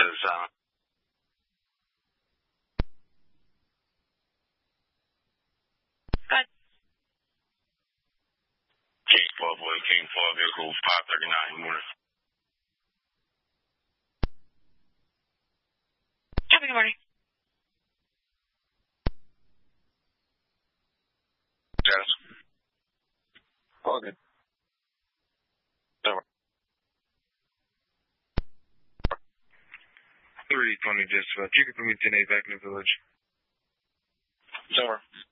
Good. King 4, vehicle 539 morning. Good morning. Yes. Okay. Over. 320 dispatch. You can put me 10-8 back in the village. Over.